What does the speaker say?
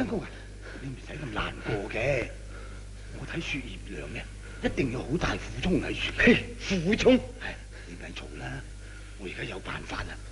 公啊，你唔使咁難過嘅。我睇雪葉娘嘅，一定有好大苦衷喺處。 苦衷？ 係，你咪嘈啦！我而家有辦法啦。